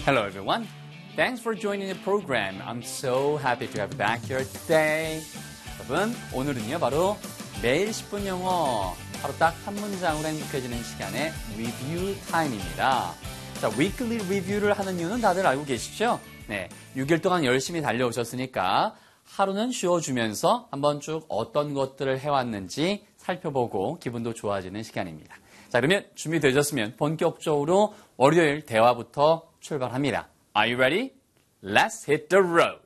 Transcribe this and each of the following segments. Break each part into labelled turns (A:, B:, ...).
A: Hello everyone. Thanks for joining the program. I'm so happy to have you back here today. 여러분, 오늘은요 바로 매일 10분 영어 하루 딱 한 문장으로 행복해지는 시간의 리뷰 타임입니다. 자, weekly review를 하는 이유는 다들 알고 계시죠? 네, 6일 동안 열심히 달려오셨으니까 하루는 쉬어주면서 한번 쭉 어떤 것들을 해왔는지 살펴보고 기분도 좋아지는 시간입니다. 자, 그러면 준비되셨으면 본격적으로 월요일 대화부터 출발합니다. Are you ready? Let's hit the road.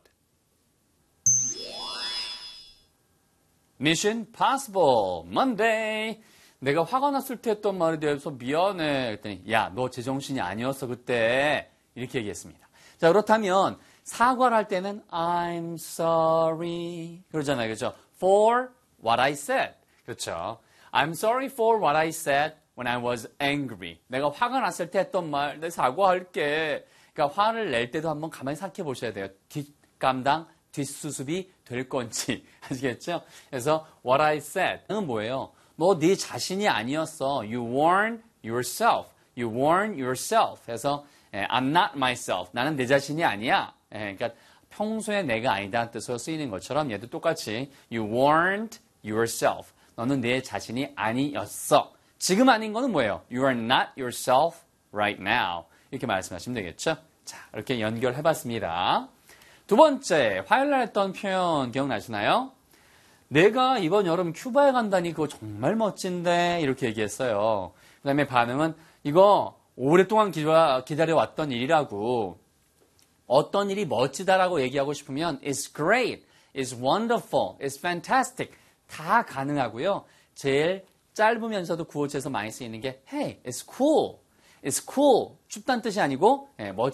A: Mission Possible Monday. 내가 화가 났을 때 했던 말에 대해서 미안해. 그랬더니 야, 너 제정신이 아니었어 그때. 이렇게 얘기했습니다. 자, 그렇다면 사과를 할 때는 I'm sorry 그러잖아요. 그렇죠? For what I said. 그렇죠? I'm sorry for what I said when I was angry. 내가 화가 났을 때 했던 말, 내가 사과할게. 그러니까 화를 낼 때도 한번 가만히 생각해 보셔야 돼요. 뒷감당, 뒷수습이 될 건지. 아시겠죠? 그래서 what I said는 뭐예요? 너 네 자신이 아니었어. You weren't yourself. You weren't yourself. 그래서 I'm not myself. 나는 내 자신이 아니야. 그러니까 평소에 내가 아니다 뜻으로 쓰이는 것처럼 얘도 똑같이 You weren't yourself. 너는 내 자신이 아니었어. 지금 아닌 거는 뭐예요? You are not yourself right now. 이렇게 말씀하시면 되겠죠? 자, 이렇게 연결해봤습니다. 두 번째, 화요일 날 했던 표현 기억나시나요? 내가 이번 여름 큐바에 간다니 그거 정말 멋진데 이렇게 얘기했어요. 그 다음에 반응은 이거 오랫동안 기다려왔던 일이라고 어떤 일이 멋지다라고 얘기하고 싶으면 It's great, It's wonderful, It's fantastic 다 가능하고요. 제일 짧으면서도 구어체에서 많이 쓰이는 게 Hey, it's cool. It's cool. 춥다는 뜻이 아니고 멋지